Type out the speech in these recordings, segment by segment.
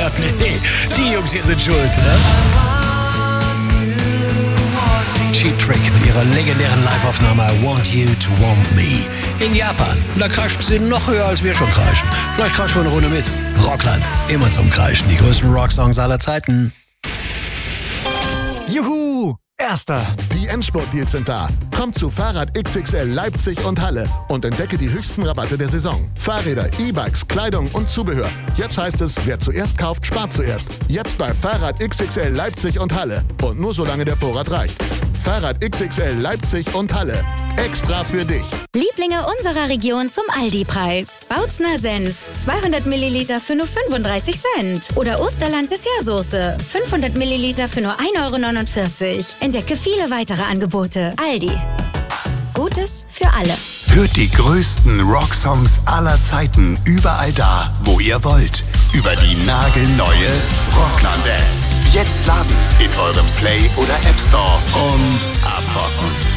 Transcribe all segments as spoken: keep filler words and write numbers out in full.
gesagt, nee, nee, die Jungs hier sind schuld. Ne? Cheap Trick mit ihrer legendären Live-Aufnahme I Want You to Want Me. In Japan. Da kreischen sie noch höher, als wir schon kreischen. Vielleicht kreischen wir eine Runde mit. Rockland. Immer zum Kreischen. Die größten Rocksongs aller Zeiten. Juhu! Erster. Die Endspurt-Deals sind da. Komm zu Fahrrad X X L Leipzig und Halle und entdecke die höchsten Rabatte der Saison. Fahrräder, E-Bikes, Kleidung und Zubehör. Jetzt heißt es, wer zuerst kauft, spart zuerst. Jetzt bei Fahrrad X X L Leipzig und Halle. Und nur solange der Vorrat reicht. Fahrrad X X L Leipzig und Halle. Extra für dich. Lieblinge unserer Region zum Aldi-Preis. Bautzner Senf, zweihundert Milliliter für nur fünfunddreißig Cent. Oder Osterland Dessertsoße, fünfhundert Milliliter für nur ein Euro neunundvierzig. Entdecke viele weitere Angebote. Aldi. Gutes für alle. Hört die größten Rocksongs aller Zeiten überall da, wo ihr wollt. Über die nagelneue Rockland-App. Jetzt laden in eurem Play- oder App Store und abrocken.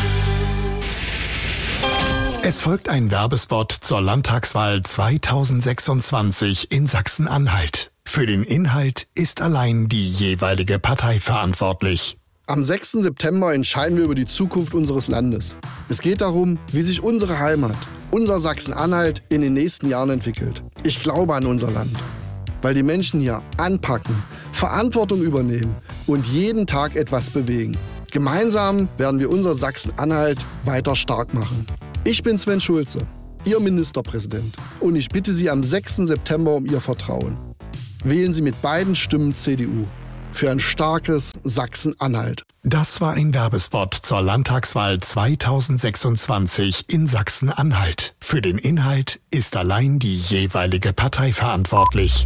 Es folgt ein Werbespot zur Landtagswahl zweitausendsechsundzwanzig in Sachsen-Anhalt. Für den Inhalt ist allein die jeweilige Partei verantwortlich. Am sechsten September entscheiden wir über die Zukunft unseres Landes. Es geht darum, wie sich unsere Heimat, unser Sachsen-Anhalt in den nächsten Jahren entwickelt. Ich glaube an unser Land, weil die Menschen hier anpacken, Verantwortung übernehmen und jeden Tag etwas bewegen. Gemeinsam werden wir unser Sachsen-Anhalt weiter stark machen. Ich bin Sven Schulze, Ihr Ministerpräsident, und ich bitte Sie am sechsten September um Ihr Vertrauen. Wählen Sie mit beiden Stimmen C D U für ein starkes Sachsen-Anhalt. Das war ein Werbespot zur Landtagswahl zweitausendsechsundzwanzig in Sachsen-Anhalt. Für den Inhalt ist allein die jeweilige Partei verantwortlich.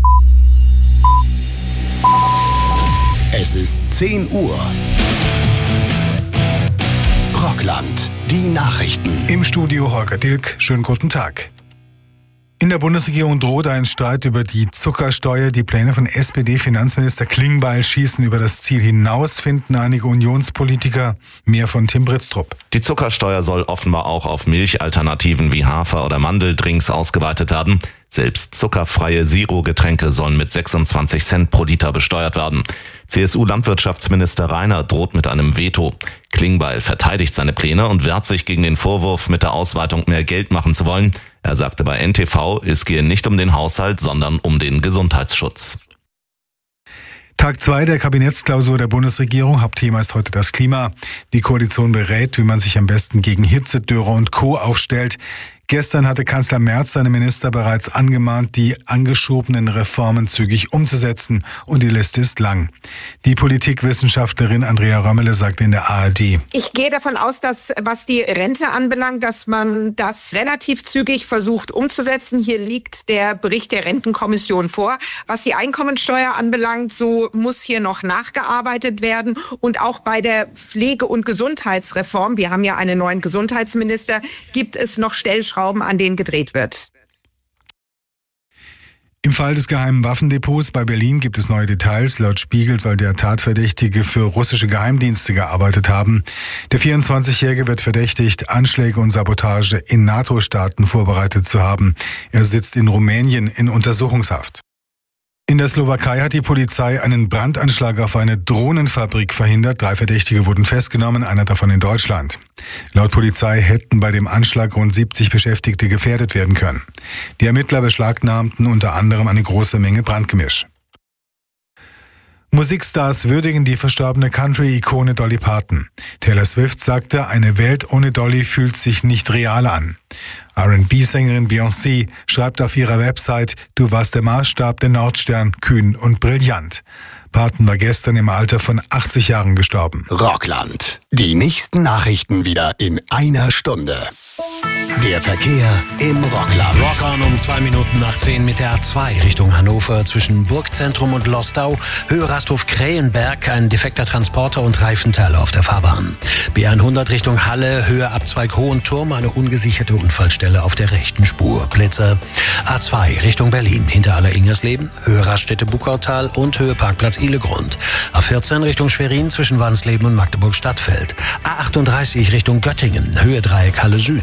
Es ist zehn Uhr. Rockland, die Nachrichten. Im Studio Holger Dilk, schönen guten Tag. In der Bundesregierung droht ein Streit über die Zuckersteuer. Die Pläne von S P D-Finanzminister Klingbeil schießen über das Ziel hinaus, finden einige Unionspolitiker. Mehr von Tim Britztrup. Die Zuckersteuer soll offenbar auch auf Milchalternativen wie Hafer- oder Mandeldrinks ausgeweitet werden. Selbst zuckerfreie Zero-Getränke sollen mit sechsundzwanzig Cent pro Liter besteuert werden. C S U-Landwirtschaftsminister Rainer droht mit einem Veto. Klingbeil verteidigt seine Pläne und wehrt sich gegen den Vorwurf, mit der Ausweitung mehr Geld machen zu wollen. Er sagte bei N T V, es gehe nicht um den Haushalt, sondern um den Gesundheitsschutz. Tag zwei der Kabinettsklausur der Bundesregierung. Hauptthema ist heute das Klima. Die Koalition berät, wie man sich am besten gegen Hitze, Dürre und Co. aufstellt. Gestern hatte Kanzler Merz seine Minister bereits angemahnt, die angeschobenen Reformen zügig umzusetzen. Und die Liste ist lang. Die Politikwissenschaftlerin Andrea Römmele sagte in der A R D: Ich gehe davon aus, dass, was die Rente anbelangt, dass man das relativ zügig versucht umzusetzen. Hier liegt der Bericht der Rentenkommission vor. Was die Einkommensteuer anbelangt, so muss hier noch nachgearbeitet werden. Und auch bei der Pflege- und Gesundheitsreform, wir haben ja einen neuen Gesundheitsminister, gibt es noch Stellschrauben, an denen gedreht wird. Im Fall des geheimen Waffendepots bei Berlin gibt es neue Details. Laut Spiegel soll der Tatverdächtige für russische Geheimdienste gearbeitet haben. Der vierundzwanzigjährige wird verdächtigt, Anschläge und Sabotage in NATO-Staaten vorbereitet zu haben. Er sitzt in Rumänien in Untersuchungshaft. In der Slowakei hat die Polizei einen Brandanschlag auf eine Drohnenfabrik verhindert. Drei Verdächtige wurden festgenommen, einer davon in Deutschland. Laut Polizei hätten bei dem Anschlag rund siebzig Beschäftigte gefährdet werden können. Die Ermittler beschlagnahmten unter anderem eine große Menge Brandgemisch. Musikstars würdigen die verstorbene Country-Ikone Dolly Parton. Taylor Swift sagte, eine Welt ohne Dolly fühlt sich nicht real an. R and B-Sängerin Beyoncé schreibt auf ihrer Website, du warst der Maßstab, der Nordstern, kühn und brillant. Parton war gestern im Alter von achtzig Jahren gestorben. Rockland. Die nächsten Nachrichten wieder in einer Stunde. Der Verkehr im Rockland. Rock on um zwei Minuten nach zehn mit der A zwei Richtung Hannover zwischen Burgzentrum und Lostau. Höhe Rasthof-Krähenberg, ein defekter Transporter und Reifenteile auf der Fahrbahn. B hundert Richtung Halle, Höhe Abzweig Hohenturm, eine ungesicherte Unfallstelle auf der rechten Spur. Blitzer. A zwei Richtung Berlin, hinter Aller-Ingersleben, Höhe Raststätte Buckautal und Höhe Parkplatz Ihlegrund. A vierzehn Richtung Schwerin zwischen Wansleben und Magdeburg Stadtfeld. A achtunddreißig Richtung Göttingen, Höhe Dreieck Halle Süd.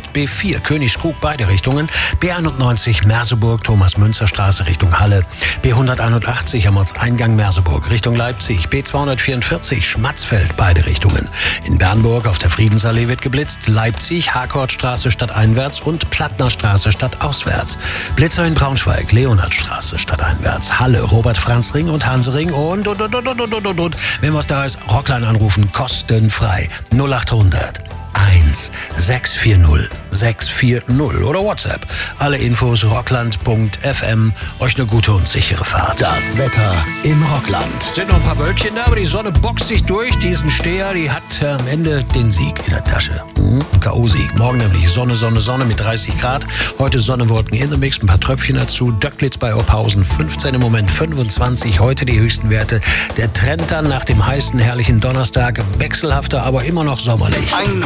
West, B vier Königskrug beide Richtungen, B einundneunzig Merseburg, Thomas-Münzer-Straße Richtung Halle, B hunderteinundachtzig am Ortseingang Merseburg Richtung Leipzig, B zweihundertvierundvierzig Schmatzfeld beide Richtungen. In Bernburg auf der Friedensallee wird geblitzt, Leipzig Harkortstraße stadteinwärts und Plattnerstraße stadtauswärts. Blitzer in Braunschweig, Leonhardstraße stadteinwärts, Halle, Robert-Franz-Ring und Hansering und und und und und und und und. Wenn was da ist, Rockline anrufen, kostenfrei. null achthundert eins sechs vier null sechs vier null oder WhatsApp. Alle Infos rockland punkt f m. Euch eine gute und sichere Fahrt. Das Wetter im Rockland. Sind noch ein paar Wölkchen da, aber die Sonne boxt sich durch. Diesen Steher, die hat äh, am Ende den Sieg in der Tasche. Mhm, ein K O-Sieg. Morgen nämlich Sonne, Sonne, Sonne mit dreißig Grad. Heute Sonne, Wolken in the Mix, ein paar Tröpfchen dazu. Döcklitz bei Oberhausen fünfzehn, im Moment fünfundzwanzig. Heute die höchsten Werte. Der Trend dann nach dem heißen, herrlichen Donnerstag. Wechselhafter, aber immer noch sommerlich.